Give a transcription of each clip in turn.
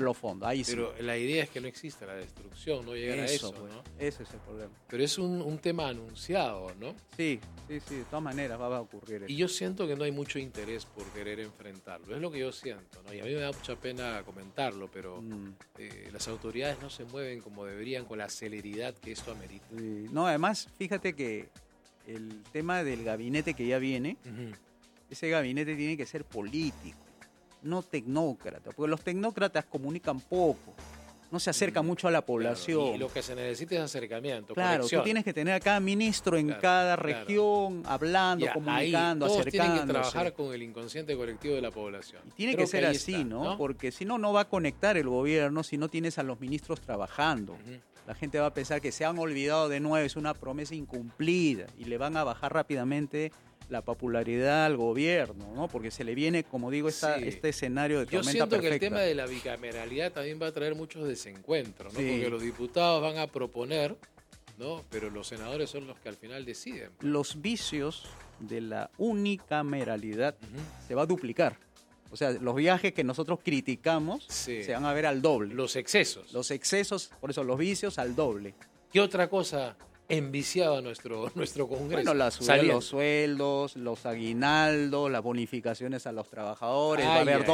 los fondos. Ahí Pero la idea es que no exista la destrucción, no llegar a eso, pues, ¿no? Ese es el problema. Pero es un tema anunciado, ¿no? Sí, de todas maneras va a ocurrir eso. Y yo siento que no hay mucho interés por querer enfrentarlo. Es lo que yo siento, ¿no? Y a mí me da mucha pena comentarlo, pero las autoridades no se mueven como deberían con la celeridad que esto amerita. Sí. No, además, fíjate que el tema del gabinete que ya viene, ese gabinete tiene que ser político, no tecnócrata, porque los tecnócratas comunican poco, no se acercan mucho a la población. Claro, y lo que se necesita es acercamiento, claro, conexión. tú tienes que tener a cada ministro en cada región, hablando, comunicando, todos acercándose. Tienen que trabajar con el inconsciente colectivo de la población. Y tiene que ser así, ¿no? Porque si no, no va a conectar el gobierno si no tienes a los ministros trabajando. La gente va a pensar que se han olvidado de nuevo, es una promesa incumplida y le van a bajar rápidamente la popularidad al gobierno, ¿no? Porque se le viene, como digo, este escenario de tormenta perfecta. Yo siento que el tema de la bicameralidad también va a traer muchos desencuentros, ¿no? Porque los diputados van a proponer, ¿no? Pero los senadores son los que al final deciden. Los vicios de la unicameralidad se va a duplicar. O sea, los viajes que nosotros criticamos se van a ver al doble. Los excesos. Los excesos, por eso los vicios al doble. ¿Qué otra cosa enviciaba nuestro Congreso? Bueno, los sueldos, los aguinaldos, las bonificaciones a los trabajadores, va a haber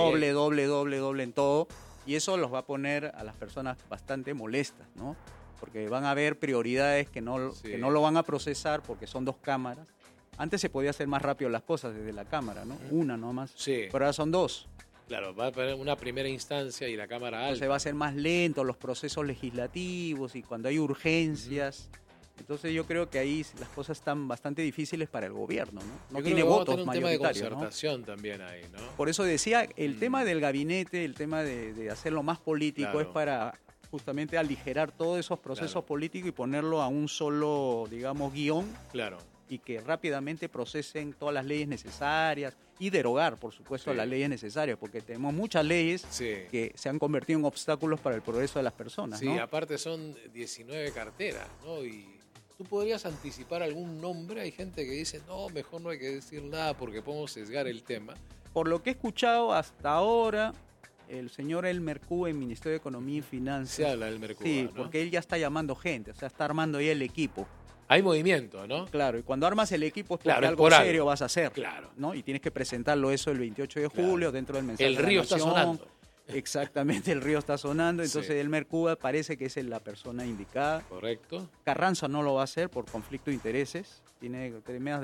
doble en todo. Y eso los va a poner a las personas bastante molestas, ¿no? Porque van a haber prioridades que no lo van a procesar porque son 2 cámaras. Antes se podía hacer más rápido las cosas desde la Cámara, ¿no? Una nomás. Sí. Pero ahora son 2. Claro, va a haber una primera instancia y la Cámara alta. Entonces va a ser más lento los procesos legislativos y cuando hay urgencias. Entonces yo creo que ahí las cosas están bastante difíciles para el gobierno, ¿no? No tiene votos mayoritarios. Un tema de concertación también ahí, ¿no? Por eso decía, el tema del gabinete, el tema de hacerlo más político es para justamente aligerar todos esos procesos políticos y ponerlo a un solo, digamos, guión. Claro. Y que rápidamente procesen todas las leyes necesarias y derogar, por supuesto, las leyes necesarias, porque tenemos muchas leyes que se han convertido en obstáculos para el progreso de las personas. Sí, ¿no? Aparte son 19 carteras, ¿no? Y tú podrías anticipar algún nombre. Hay gente que dice, no, mejor no hay que decir nada porque podemos sesgar el tema. Por lo que he escuchado hasta ahora, el señor Elmer Kuu en Ministerio de Economía y Finanzas. Se habla del Elmer Kuu, sí, ¿no? porque él ya está llamando gente, o sea, está armando ya el equipo. Hay movimiento, ¿no? Claro, y cuando armas el equipo es porque algo serio vas a hacer. Claro. ¿No? Y tienes que presentarlo eso el 28 de julio dentro del mensaje. El río está sonando. Exactamente, el río está sonando. Entonces Elmer Kuu parece que es la persona indicada. Correcto. Carranza no lo va a hacer por conflicto de intereses. Tiene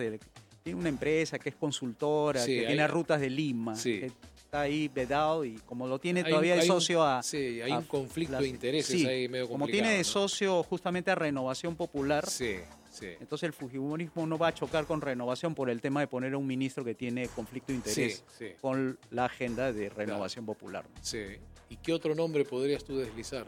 una empresa que es consultora, que tiene rutas de Lima. Que está ahí vedado y como lo tiene todavía de socio Sí, hay un conflicto de intereses ahí medio complicado. Como tiene de socio justamente a Renovación Popular. Sí. Entonces el fujimorismo no va a chocar con Renovación por el tema de poner a un ministro que tiene conflicto de interés con la agenda de Renovación Popular. Sí. ¿Y qué otro nombre podrías tú deslizar?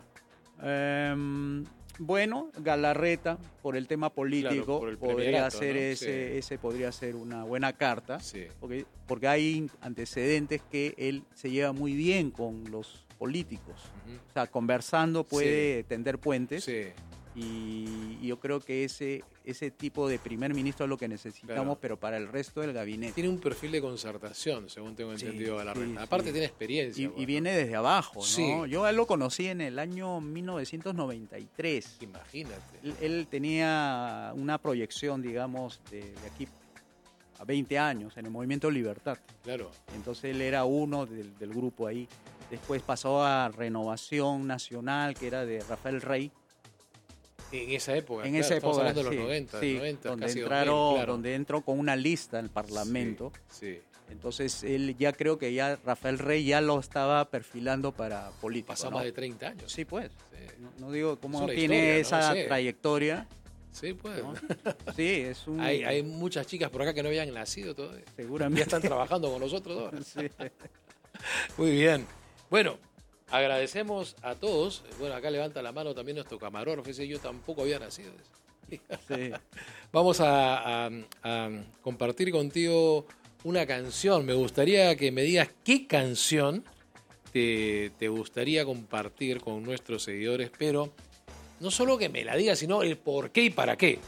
Bueno, Galarreta, por el tema político, por el podría ser ¿no? ese podría ser una buena carta, sí. porque hay antecedentes que él se lleva muy bien con los políticos. O sea, conversando puede tender puentes. Sí. Y yo creo que ese tipo de primer ministro es lo que necesitamos, pero para el resto del gabinete. Tiene un perfil de concertación, según tengo entendido, Galarreta. Aparte tiene experiencia. Y viene desde abajo, ¿no? Sí. Yo a él lo conocí en el año 1993. Imagínate. Él tenía una proyección, digamos, de aquí a 20 años en el Movimiento Libertad. Claro. Entonces él era uno del grupo ahí. Después pasó a Renovación Nacional, que era de Rafael Rey. En esa época, estamos hablando de los 90, donde casi entraron, 2000, claro. donde entró con una lista en el Parlamento. Sí. Entonces él ya creo que Rafael Rey ya lo estaba perfilando para político. Pasa más de 30 años. Sí, pues. Sí. No digo cómo historia, tiene esa trayectoria. Sí, pues. ¿No? Sí, es un... Hay muchas chicas por acá que no habían nacido todavía. Seguramente. Ya están trabajando con nosotros ahora. Sí. Muy bien. Bueno, agradecemos a todos. Bueno, acá levanta la mano también nuestro camarógrafo. Yo tampoco había nacido. Sí. Vamos a compartir contigo una canción. Me gustaría que me digas qué canción te gustaría compartir con nuestros seguidores, pero no solo que me la digas, sino el por qué y para qué.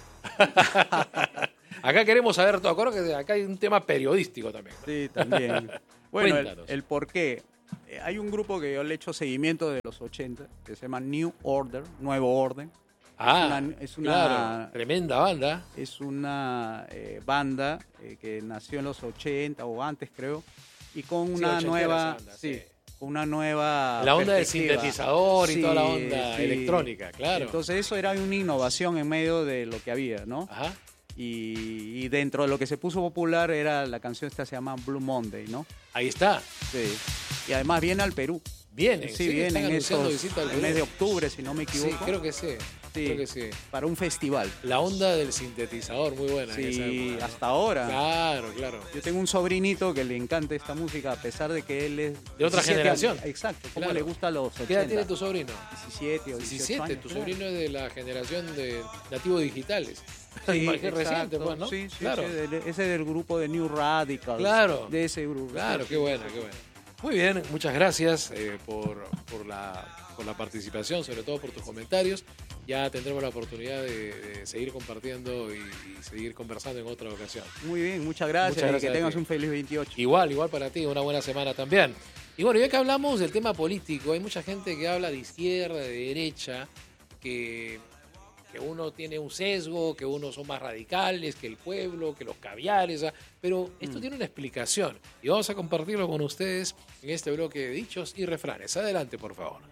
Acá queremos saber todo. Acuerdo que acá hay un tema periodístico también, ¿no? Sí, también. Bueno, el por qué. hay un grupo que yo le he hecho seguimiento de los 80, que se llama New Order, Nuevo Orden. Es una claro, tremenda banda. Es una banda que nació en los 80 o antes, creo, y con una nueva... Banda, sí. Una nueva la onda del sintetizador y toda la onda electrónica, claro. Entonces eso era una innovación en medio de lo que había, ¿no? Ajá. Y dentro de lo que se puso popular era la canción esta, se llama Blue Monday, ¿no? Ahí está. Sí. Y además viene al Perú. Vienen, sí, vienen en el mes de octubre, si no me equivoco. Sí, creo que sí. Sí, creo que sí. Para un festival. La onda del sintetizador, muy buena. Sí, hasta ahora. Claro. Yo tengo un sobrinito que le encanta esta música, a pesar de que él es... De otra generación. Exacto, como le gusta los 80. ¿Qué edad tiene tu sobrino? 17 o 18 años. Tu sobrino es de la generación de nativos digitales. Sí, reciente, pues, ¿no? Sí, claro. Ese es del grupo de New Radicals. Claro. De ese grupo. Claro, qué bueno. Muy bien, muchas gracias por la participación, sobre todo por tus comentarios. Ya tendremos la oportunidad de seguir compartiendo y seguir conversando en otra ocasión. Muy bien, muchas gracias y que tengas un feliz 28. Igual para ti, una buena semana también. Y bueno, ya que hablamos del tema político, hay mucha gente que habla de izquierda, de derecha, que uno tiene un sesgo, que unos son más radicales, que el pueblo, que los caviares, pero esto tiene una explicación y vamos a compartirlo con ustedes en este bloque de dichos y refranes. Adelante, por favor.